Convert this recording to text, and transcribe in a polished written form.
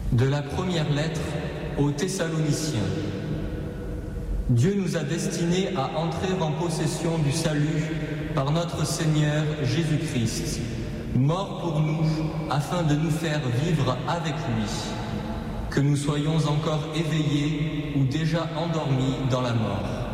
De la première lettre aux Thessaloniciens. Dieu nous a destinés à entrer en possession du salut par notre Seigneur Jésus-Christ, mort pour nous afin de nous faire vivre avec lui, que nous soyons encore éveillés ou déjà endormis dans la mort.